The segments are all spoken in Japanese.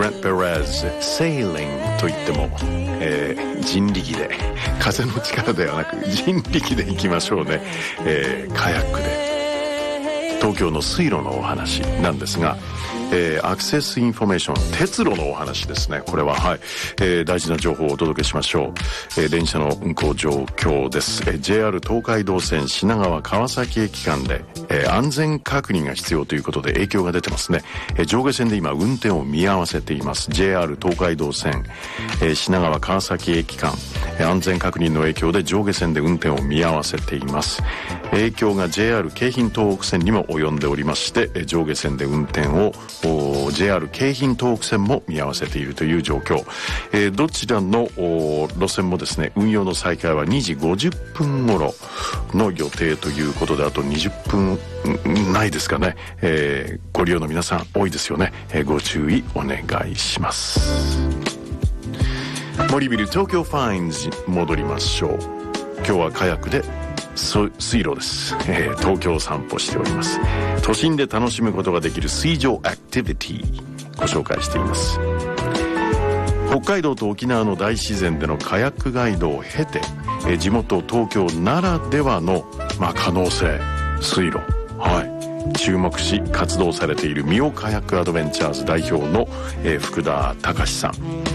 グラント・ペレズ、セーリングといっても、人力で、風の力ではなく人力で行きましょうね。カヤックで東京の水路のお話なんですが、アクセスインフォメーション、鉄路のお話ですね。これははい、大事な情報をお届けしましょう。電車の運行状況です。JR 東海道線品川川崎駅間で、安全確認が必要ということで影響が出てますね。上下線で今運転を見合わせています。 JR 東海道線、品川川崎駅間、安全確認の影響で上下線で運転を見合わせています。影響が JR 京浜東北線にも及んでおりまして、上下線で運転をJR 京浜東北線も見合わせているという状況。どちらの路線もですね、運用の再開は2時50分頃の予定ということで、あと20分ないですかね。ご利用の皆さん多いですよね。ご注意お願いします。森ビル東京ファインズに戻りましょう。今日はカヤックで水路です。東京を散歩しております。都心で楽しむことができる水上アクティビティご紹介しています。北海道と沖縄の大自然でのカヤックガイドを経て、地元東京ならではの、可能性、水路、注目し活動されているミオカヤックアドベンチャーズ代表の、福田隆さん、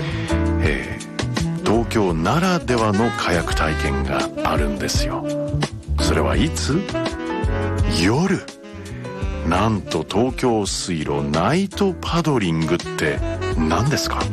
東京ならではのカヤック体験があるんですよ。それはいつ？夜。なんと東京水路ナイトパドリングって何ですか？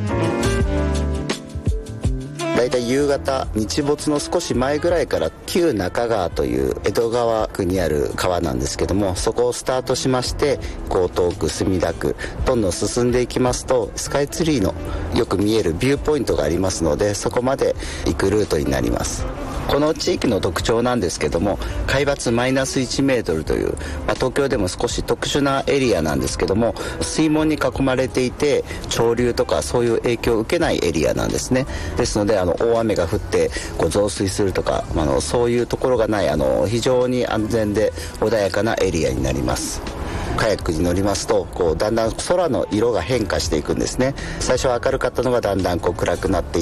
だいたい夕方、日没の少し前ぐらいから旧中川という江戸川区にある川なんですけども、そこをスタートしまして江東区、墨田区どんどん進んでいきますと、スカイツリーのよく見えるビューポイントがありますので、そこまで行くルートになります。この地域の特徴なんですけども、海抜マイナス1メートルという、東京でも少し特殊なエリアなんですけども、水門に囲まれていて潮流とかそういう影響を受けないエリアなんですね。ですので大雨が降って増水するとか、そういうところがない非常に安全で穏やかなエリアになります。カヤックに乗りますとだんだん空の色が変化していくんですね。最初は明るかったのがだんだん暗くなってい